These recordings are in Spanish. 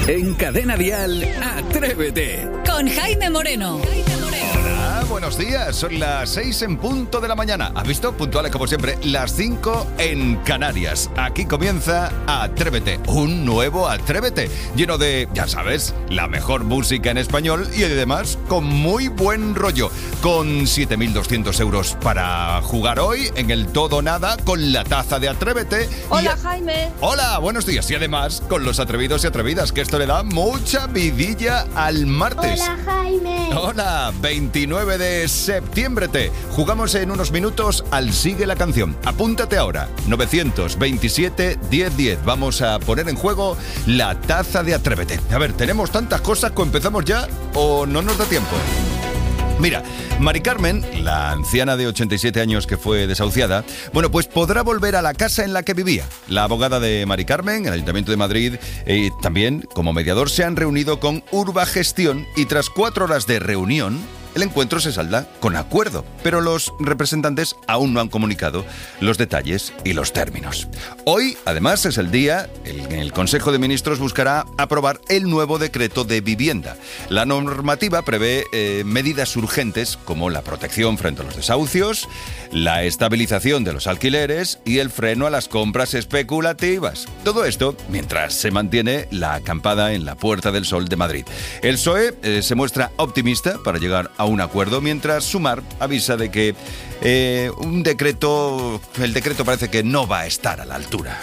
En Cadena Dial, Atrévete. Con Jaime Moreno. Hola, buenos días. Son las 6 en punto de la mañana. ¿Has visto? Puntuales como siempre. Las 5 en Canarias. Aquí comienza Atrévete. Un nuevo Atrévete. Lleno de, ya sabes, la mejor música en español y además con muy buen rollo. Con 7.200 euros para jugar hoy en el todo o nada con la taza de Atrévete. Hola, Jaime. Hola, buenos días. Y además con los atrevidos y atrevidas, que esto le da mucha vidilla al martes. Hola, Jaime. Hola, 29 de septiembre. Jugamos en unos minutos al Sigue la Canción. Apúntate ahora, 927-1010. Vamos a poner en juego la taza de Atrévete. A ver, tenemos tantas cosas que empezamos ya o no nos da tiempo. Mira, Mari Carmen, la anciana de 87 años que fue desahuciada, bueno, pues podrá volver a la casa en la que vivía. La abogada de Mari Carmen, el Ayuntamiento de Madrid, también como mediador se han reunido con Urbagestión y tras 4 horas de reunión, el encuentro se salda con acuerdo, pero los representantes aún no han comunicado los detalles y los términos. Hoy, además, es el día en el Consejo de Ministros buscará aprobar el nuevo decreto de vivienda. La normativa prevé medidas urgentes como la protección frente a los desahucios, la estabilización de los alquileres y el freno a las compras especulativas. Todo esto mientras se mantiene la acampada en la Puerta del Sol de Madrid. El PSOE se muestra optimista para llegar a un acuerdo, mientras Sumar avisa de que el decreto parece que no va a estar a la altura.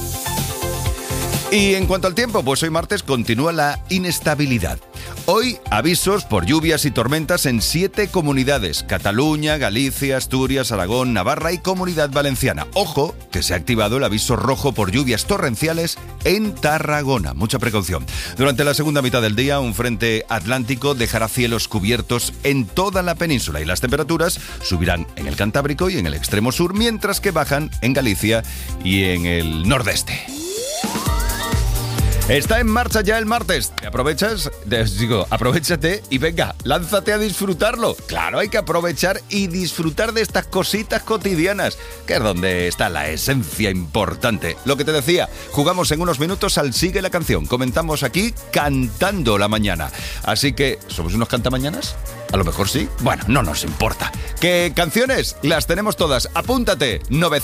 Y en cuanto al tiempo, pues hoy martes continúa la inestabilidad. Hoy avisos por lluvias y tormentas en 7 comunidades: Cataluña, Galicia, Asturias, Aragón, Navarra y Comunidad Valenciana. Ojo, que se ha activado el aviso rojo por lluvias torrenciales en Tarragona. Mucha precaución. Durante la segunda mitad del día, un frente atlántico dejará cielos cubiertos en toda la península y las temperaturas subirán en el Cantábrico y en el extremo sur, mientras que bajan en Galicia y en el nordeste. Está en marcha ya el martes. Aprovechate y venga, lánzate a disfrutarlo. Claro, hay que aprovechar y disfrutar de estas cositas cotidianas, que es donde está la esencia importante. Lo que te decía, jugamos en unos minutos al Sigue la Canción. Comentamos aquí cantando la mañana. Así que, ¿somos unos cantamañanas? A lo mejor sí. Bueno, no nos importa. ¿Qué canciones? Las tenemos todas. Apúntate,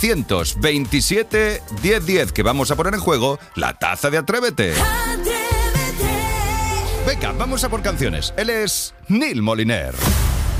927-1010, que vamos a poner en juego la taza de Atrévete. Venga, vamos a por canciones. Él es Neil Moliner.